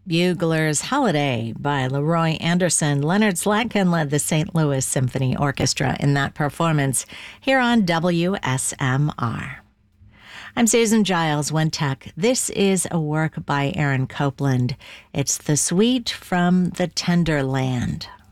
Bugler's Holiday by Leroy Anderson. Leonard Slatkin led the St. Louis Symphony Orchestra in that performance here on WSMR. I'm Susan Giles, One Tech. This is a work by Aaron Copland. It's The Sweet from the Tender Land.